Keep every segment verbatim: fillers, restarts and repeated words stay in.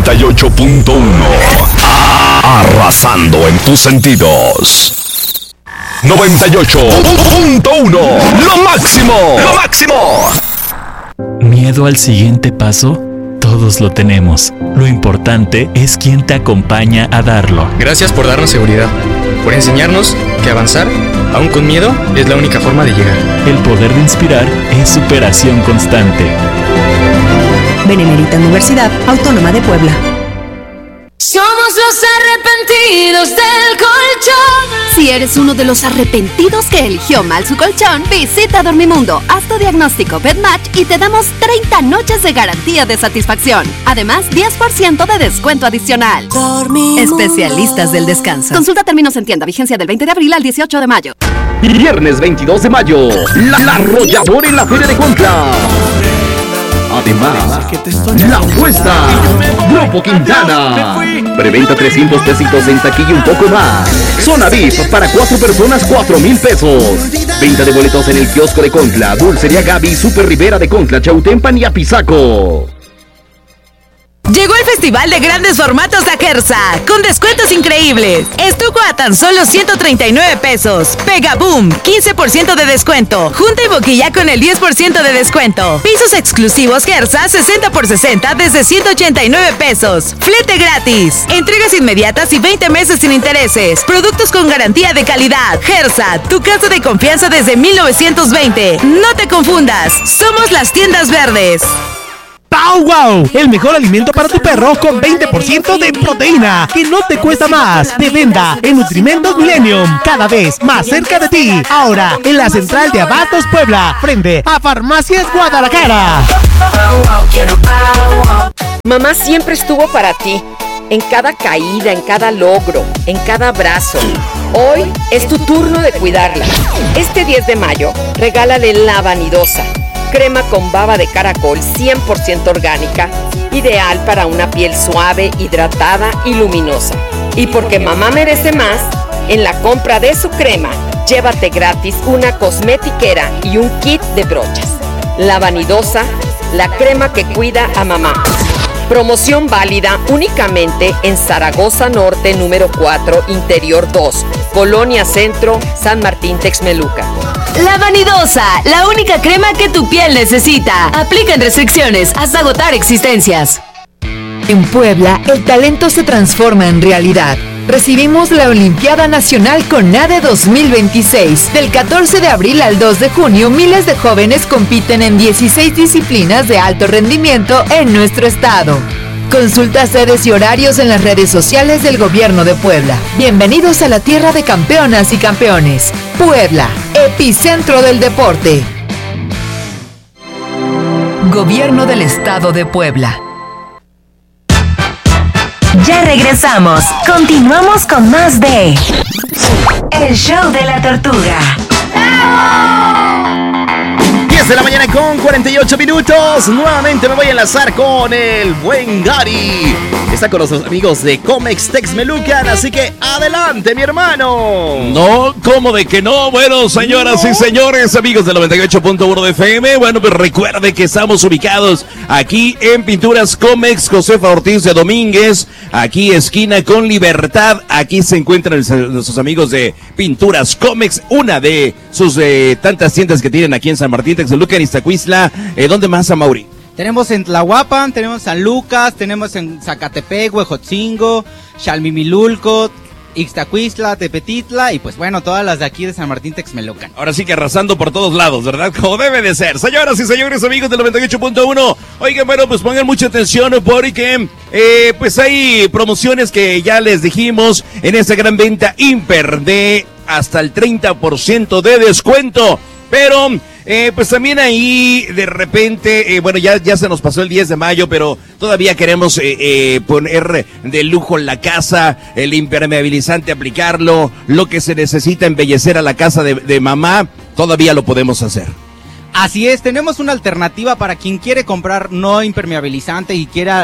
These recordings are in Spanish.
noventa y ocho punto uno. Arrasando en tus sentidos. noventa y ocho punto uno. Lo máximo. Lo máximo. ¿Miedo al siguiente paso? Todos lo tenemos. Lo importante es quién te acompaña a darlo. Gracias por darnos seguridad, por enseñarnos que avanzar, aún con miedo, es la única forma de llegar. El poder de inspirar es superación constante. Benemérita Universidad Autónoma de Puebla. Somos los arrepentidos del colchón. Si eres uno de los arrepentidos que eligió mal su colchón, visita Dormimundo, haz tu diagnóstico BedMatch y te damos treinta noches de garantía de satisfacción. Además, diez por ciento de descuento adicional. Dormimundo. Especialistas del descanso. Consulta términos en tienda, vigencia del veinte de abril al dieciocho de mayo. Viernes veintidós de mayo, La, la Arrolladora en la Feria de Cuautla. Además, la apuesta, Grupo Quintana. Preventa trescientos pesitos en taquilla y un poco más. Zona V I P para cuatro personas, cuatro mil pesos. Venta de boletos en el kiosco de Cuautla, Dulcería Gaby, Super Rivera de Cuautla, Chautempan y Apizaco. Llegó el Festival de Grandes Formatos a Gersa, con descuentos increíbles. Estuco a tan solo ciento treinta y nueve pesos. Pega Boom, quince por ciento de descuento. Junta y boquilla con el diez por ciento de descuento. Pisos exclusivos Gersa, sesenta por sesenta desde ciento ochenta y nueve pesos. Flete gratis. Entregas inmediatas y veinte meses sin intereses. Productos con garantía de calidad. Gersa, tu casa de confianza desde mil novecientos veinte. No te confundas, somos las tiendas verdes. ¡Pau Wow! El mejor alimento para tu perro con veinte por ciento de proteína que no te cuesta más. De venta en Nutrimentos Millennium, cada vez más cerca de ti. Ahora en la central de Abatos Puebla, frente a Farmacias Guadalajara. Mamá siempre estuvo para ti, en cada caída, en cada logro, en cada abrazo. Hoy es tu turno de cuidarla. Este diez de mayo, regálale la Vanidosa. Crema con baba de caracol cien por ciento orgánica, ideal para una piel suave, hidratada y luminosa. Y porque mamá merece más, en la compra de su crema, llévate gratis una cosmetiquera y un kit de brochas. La Vanidosa, la crema que cuida a mamá. Promoción válida únicamente en Zaragoza Norte número cuatro, Interior dos, Colonia Centro, San Martín Texmelucan. La Vanidosa, la única crema que tu piel necesita. Aplican restricciones hasta agotar existencias. En Puebla, el talento se transforma en realidad. Recibimos la Olimpiada Nacional CONADE dos mil veintiséis. Del catorce de abril al dos de junio, miles de jóvenes compiten en dieciséis disciplinas de alto rendimiento en nuestro estado. Consulta sedes y horarios en las redes sociales del Gobierno de Puebla. Bienvenidos a la tierra de campeonas y campeones. Puebla, epicentro del deporte. Gobierno del Estado de Puebla. Ya regresamos. Continuamos con más de El Show de la Tortuga. diez de la mañana con cuarenta y ocho minutos. Nuevamente me voy a enlazar con el buen Gary. Está con los amigos de Comex Texmelucan, así que adelante, mi hermano. No, ¿cómo de que no? Bueno, señoras no. y señores, amigos del noventa y ocho punto uno de F M, bueno, pues recuerde que estamos ubicados aquí en Pinturas Comex, Josefa Ortiz de Domínguez, aquí esquina con Libertad. Aquí se encuentran nuestros amigos de Pinturas Comex, una de sus eh, tantas tiendas que tienen aquí en San Martín Texmelucan, Iztacuistla. Eh, ¿Dónde más, Amaury? Tenemos en Tlahuapan, tenemos en San Lucas, tenemos en Zacatepec, Huejotzingo, Xalmimilulco, Ixtacuistla, Tepetitla y pues bueno, todas las de aquí de San Martín Texmelucan. Ahora sí que arrasando por todos lados, ¿verdad? Como debe de ser. Señoras y señores, amigos del noventa y ocho punto uno, oigan, bueno, pues pongan mucha atención porque eh, pues hay promociones que ya les dijimos en esta gran venta Imper de hasta el treinta por ciento de descuento, pero... Eh, pues también ahí de repente, eh, bueno, ya, ya se nos pasó el diez de mayo, pero todavía queremos eh, eh, poner de lujo la casa, el impermeabilizante, aplicarlo, lo que se necesita embellecer a la casa de, de mamá, todavía lo podemos hacer. Así es, tenemos una alternativa para quien quiere comprar no impermeabilizante y quiera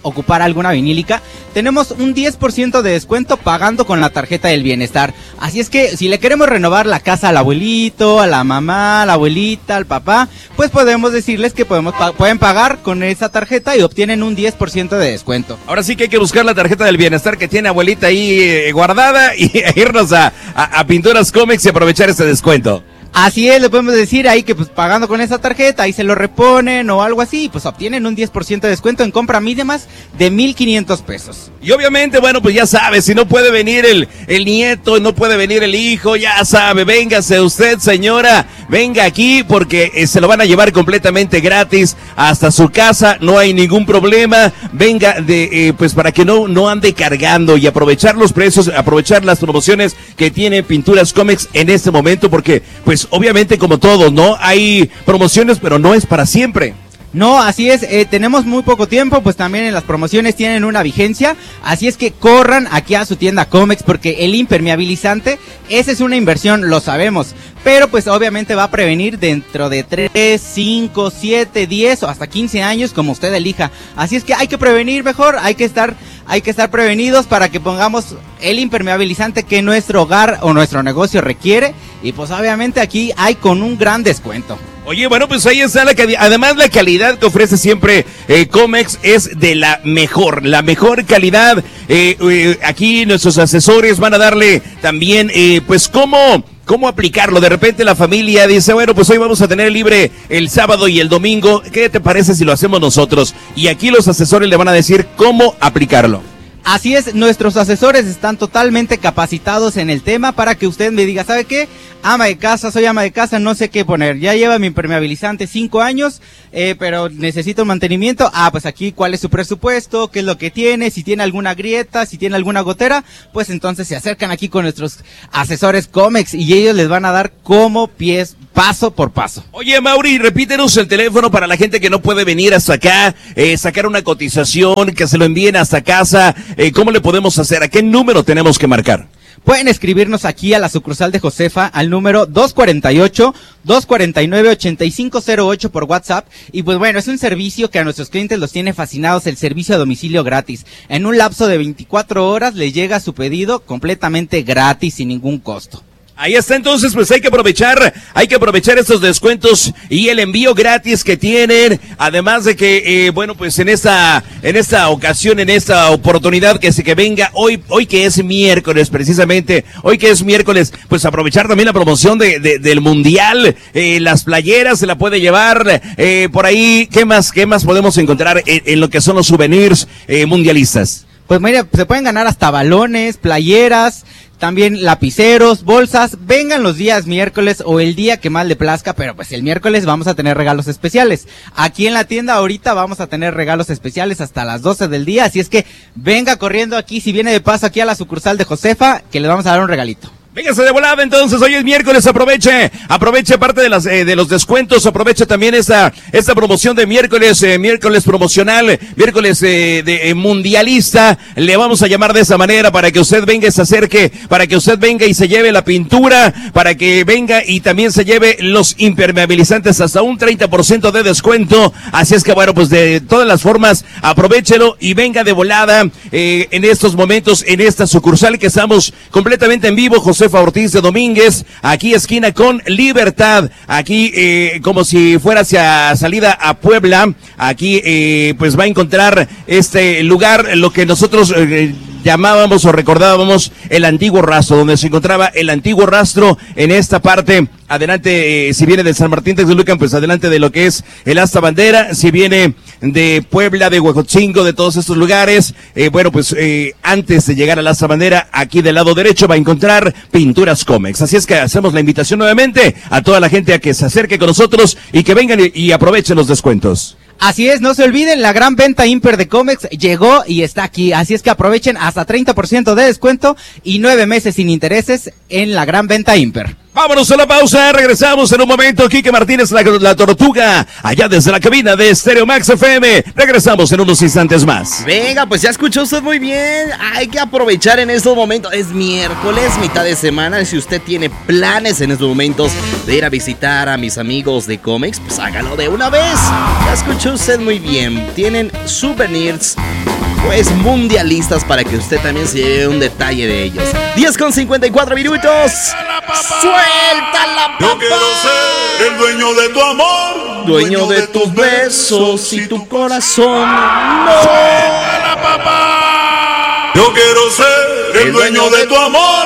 ocupar alguna vinílica, tenemos un diez por ciento de descuento pagando con la tarjeta del bienestar. Así es que si le queremos renovar la casa al abuelito, a la mamá, a la abuelita, al papá, pues podemos decirles que podemos pueden pagar con esa tarjeta y obtienen un diez por ciento de descuento. Ahora sí que hay que buscar la tarjeta del bienestar que tiene abuelita ahí eh, guardada y irnos a, a, a Pinturas Comex y aprovechar ese descuento. Así es, le podemos decir ahí que pues pagando con esa tarjeta, ahí se lo reponen o algo así, pues obtienen un diez por ciento de descuento en compra mínima de mil quinientos pesos. Y obviamente, bueno, pues ya sabe, si no puede venir el, el nieto, no puede venir el hijo, ya sabe, véngase usted, señora, venga aquí porque eh, se lo van a llevar completamente gratis hasta su casa, no hay ningún problema, venga de eh, pues para que no, no ande cargando y aprovechar los precios, aprovechar las promociones que tiene Pinturas Comex en este momento, porque pues obviamente como todos, ¿no? Hay promociones, pero no es para siempre. No, así es, eh, tenemos muy poco tiempo, pues también en las promociones tienen una vigencia, así es que corran aquí a su tienda Comex porque el impermeabilizante, esa es una inversión, lo sabemos, pero pues obviamente va a prevenir dentro de tres, cinco, siete, diez o hasta quince años como usted elija, así es que hay que prevenir mejor, hay que estar, hay que estar prevenidos para que pongamos el impermeabilizante que nuestro hogar o nuestro negocio requiere y pues obviamente aquí hay con un gran descuento. Oye, bueno, pues ahí está la calidad. Además, la calidad que ofrece siempre eh, Comex es de la mejor, la mejor calidad. Eh, eh, aquí nuestros asesores van a darle también, eh, pues, cómo, cómo aplicarlo. De repente la familia dice, bueno, pues hoy vamos a tener libre el sábado y el domingo. ¿Qué te parece si lo hacemos nosotros? Y aquí los asesores le van a decir cómo aplicarlo. Así es, nuestros asesores están totalmente capacitados en el tema para que usted me diga, ¿sabe qué? Ama de casa, soy ama de casa, no sé qué poner. Ya lleva mi impermeabilizante cinco años, eh, pero necesito un mantenimiento. Ah, pues aquí, ¿cuál es su presupuesto? ¿Qué es lo que tiene? Si tiene alguna grieta, si tiene alguna gotera, pues entonces se acercan aquí con nuestros asesores Comex y ellos les van a dar como pies, paso por paso. Oye, Mauri, repítenos el teléfono para la gente que no puede venir hasta acá, eh, sacar una cotización, que se lo envíen hasta casa. Eh, ¿Cómo le podemos hacer? ¿A qué número tenemos que marcar? Pueden escribirnos aquí a la sucursal de Josefa al número dos cuarenta y ocho, dos cuarenta y nueve, ochenta y cinco cero ocho por WhatsApp. Y pues bueno, es un servicio que a nuestros clientes los tiene fascinados, el servicio a domicilio gratis. En un lapso de veinticuatro horas les llega su pedido completamente gratis, sin ningún costo. Ahí está, entonces, pues hay que aprovechar, hay que aprovechar estos descuentos y el envío gratis que tienen, además de que, eh, bueno, pues en esta, en esta ocasión, en esta oportunidad que se que venga hoy, hoy que es miércoles, precisamente, hoy que es miércoles, pues aprovechar también la promoción de, de del mundial, eh, las playeras se la puede llevar, eh, por ahí, ¿qué más, qué más podemos encontrar en, en lo que son los souvenirs eh, mundialistas? Pues mira, se pueden ganar hasta balones, playeras, también lapiceros, bolsas. Vengan los días miércoles o el día que más le plazca, pero pues el miércoles vamos a tener regalos especiales. Aquí en la tienda ahorita vamos a tener regalos especiales hasta las doce del día, así es que venga corriendo aquí, si viene de paso aquí a la sucursal de Josefa, que le vamos a dar un regalito. Véngase de volada, entonces, hoy es miércoles, aproveche, aproveche parte de las, eh, de los descuentos, aproveche también esta, esta promoción de miércoles, eh, miércoles promocional, miércoles, eh, de eh, mundialista, le vamos a llamar de esa manera para que usted venga y se acerque, para que usted venga y se lleve la pintura, para que venga y también se lleve los impermeabilizantes hasta un treinta por ciento de descuento, así es que bueno, pues de todas las formas, aprovechelo y venga de volada, eh, en estos momentos, en esta sucursal que estamos completamente en vivo, José Josefa Ortiz de Domínguez, aquí esquina con Libertad, aquí eh, como si fuera hacia salida a Puebla, aquí eh, pues va a encontrar este lugar, lo que nosotros eh, llamábamos o recordábamos el antiguo rastro, donde se encontraba el antiguo rastro en esta parte, adelante, eh, si viene de San Martín Texmelucan, pues adelante de lo que es el Asta Bandera, si viene de Puebla, de Huejotzingo, de todos estos lugares, eh, bueno, pues eh, antes de llegar al Asta Bandera, aquí del lado derecho va a encontrar Pinturas Comex, así es que hacemos la invitación nuevamente a toda la gente a que se acerque con nosotros y que vengan y, y aprovechen los descuentos. Así es, no se olviden, la gran venta Imper de Comex llegó y está aquí, así es que aprovechen hasta treinta por ciento de descuento y nueve meses sin intereses en la gran venta Imper. Vámonos a la pausa, regresamos en un momento. Quique Martínez, la, la Tortuga, allá desde la cabina de Stereo Max F M. Regresamos en unos instantes más. Venga, pues ya escuchó usted muy bien. Hay que aprovechar en estos momentos. Es miércoles, mitad de semana. Si usted tiene planes en estos momentos de ir a visitar a mis amigos de Comex, pues hágalo de una vez. Ya escuchó usted muy bien. Tienen souvenirs pues mundialistas para que usted también se lleve un detalle de ellos. diez con cincuenta y cuatro minutos. ¡Suelta la Yo quiero ser el dueño de tu amor, dueño de tus besos y tu corazón. No. Yo quiero ser el dueño de tu amor.